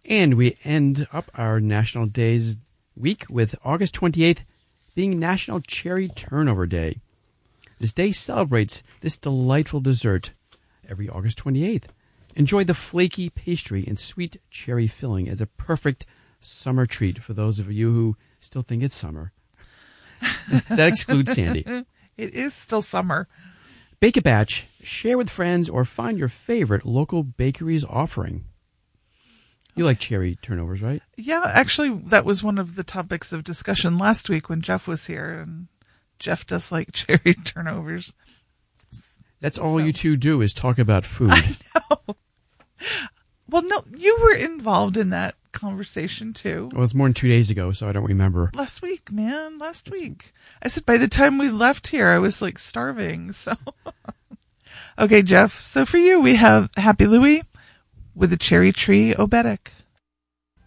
And we end up our National Days week with August 28th being National Cherry Turnover Day. This day celebrates this delightful dessert every August 28th. Enjoy the flaky pastry and sweet cherry filling as a perfect summer treat for those of you who still think it's summer. That excludes Sandy. It is still summer. Bake a batch, share with friends, or find your favorite local bakery's offering. You like cherry turnovers, right? Yeah, actually, that was one of the topics of discussion last week when Jeff was here, and Jeff does like cherry turnovers. That's all you two do is talk about food. I know. Well, no, you were involved in that conversation too. Well, it's more than 2 days ago, so I don't remember. Last week, man. Last week. I said by the time we left here, I was like starving. So, okay, Jeff. So for you, we have Happy Louie with a cherry tree obetic.